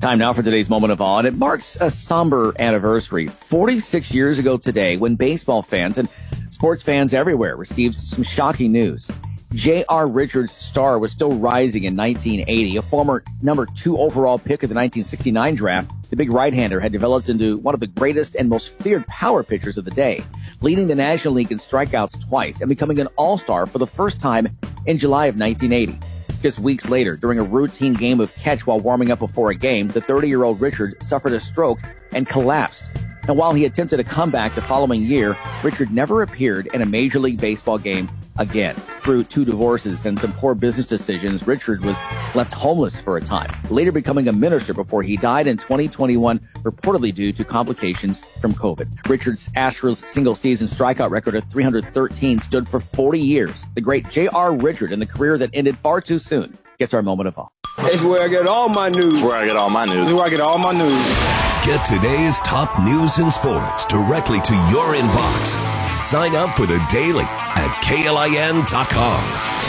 Time now for today's Moment of Awe, and it marks a somber anniversary. 46 years ago today, when baseball fans and sports fans everywhere received some shocking news. J.R. Richards' star was still rising in 1980. A former number 2 overall pick of the 1969 draft, the big right-hander had developed into one of the greatest and most feared power pitchers of the day, leading the National League in strikeouts twice and becoming an all-star for the first time in July of 1980. Just weeks later, during a routine game of catch while warming up before a game, the 30-year-old Richard suffered a stroke and collapsed. And while he attempted a comeback the following year, Richard never appeared in a Major League Baseball game again. Through 2 divorces and some poor business decisions, Richard was left homeless for a time, later becoming a minister before he died in 2021, reportedly due to complications from COVID. Richard's Astros single-season strikeout record of 313 stood for 40 years. The great J.R. Richard, in the career that ended far too soon, gets our Moment of Awe. It's where I get all my news. Where I get all my news. Where I get all my news. Get today's top news and sports directly to your inbox. Sign up for the Daily at KLIN.com.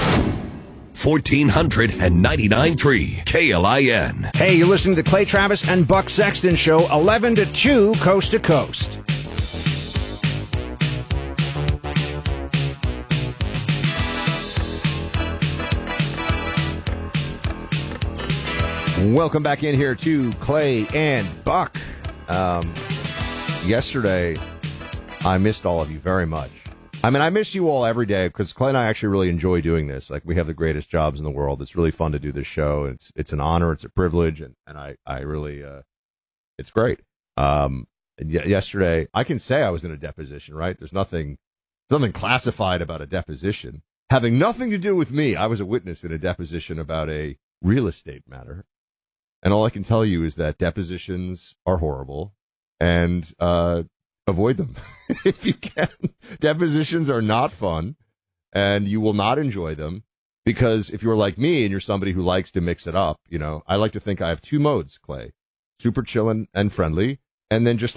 1499.3 KLIN. Hey, you're listening to the Clay Travis and Buck Sexton Show, 11 to 2, coast to coast. Welcome back in here to Clay and Buck. Yesterday, I missed all of you very much. I mean, I miss you all every day because Clay and I actually really enjoy doing this. Like, we have the greatest jobs in the world. It's really fun to do this show. It's an honor. It's a privilege. And I really, it's great. Yesterday, I can say I was in a deposition, right? There's nothing classified about a deposition. Having nothing to do with me, I was a witness in a deposition about a real estate matter. And all I can tell you is that depositions are horrible, and avoid them if you can. Depositions are not fun, and you will not enjoy them, because if you're like me and you're somebody who likes to mix it up, you know, I like to think I have 2 modes, Clay. Super chillin' and friendly, and then just